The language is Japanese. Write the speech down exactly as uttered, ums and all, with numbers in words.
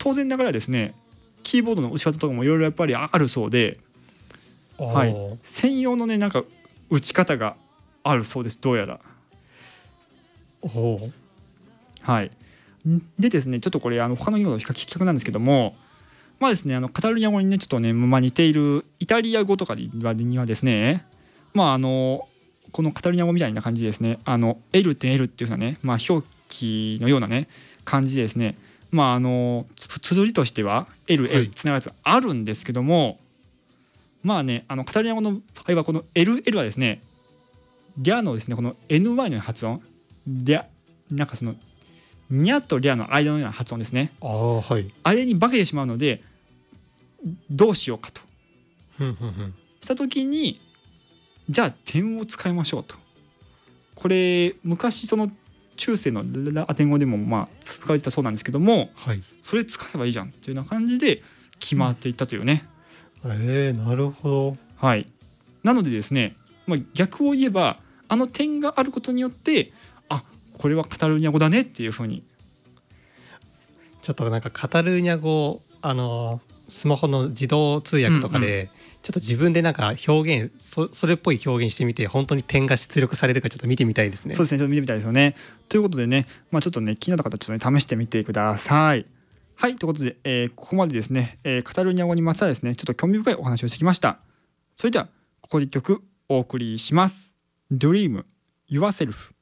当然ながらですねキーボードの打ち方とかもいろいろやっぱりあるそうで、はい、専用のねなんか打ち方があるそうです、どうやら。 おはい、でですねちょっとこれあの他の言語の比較なんですけども、まあですねあのカタルーニャ語にねちょっとね、まあ、似ているイタリア語とかにはですね、まああのこのカタルーニャ語みたいな感じでですね、あの エル 点 L っていうふうなね、まあ、表記のようなね感じでですね、まああの綴りとしては エル、L つながるやつあるんですけども、まあねあのカタルーニャ語の場合はこの エルエル はですねリャのですねこの エヌワイ の発音リャなんかそのニャとリャの間のような発音ですね。 ああ、はい、 あれに化けてしまうのでどうしようかとふんふんふんした時にじゃあ点を使いましょうと。これ昔その中世のラテン語でもまあ使われてたそうなんですけども、 はい、 それ使えばいいじゃんっていうような感じで決まっていったというね、 うん、えー、なるほど。 はい、なのでですね、まあ、逆を言えばあの点があることによってあこれはカタルーニャ語だねっていうふうに。 ちょっとなんかカタルーニャ語あのスマホの自動通訳とかで、うんうん、ちょっと自分でなんか表現 そ, それっぽい表現してみて本当に点が出力されるかちょっと見てみたいですね。 そうですね、ちょっと見てみたいですよね。ということでね、まあ、ちょっとね気になった方ちょっとね試してみてください。はいということで、えー、ここまでですね、えー、カタルーニャ語にまつわるですねちょっと興味深いお話をしてきました。それではここで一曲お送りします。 Dream Yourself。